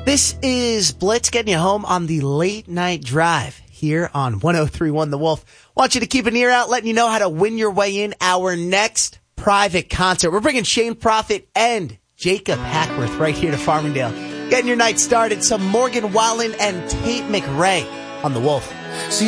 This is Blitz getting you home on the late night drive here on 103.1 The Wolf. Want you to keep an ear out, letting you know how to win your way in our next private concert. We're bringing Shane Prophet and Jacob Hackworth right here to Farmingdale. Getting your night started, some Morgan Wallen and Tate McRae on The Wolf.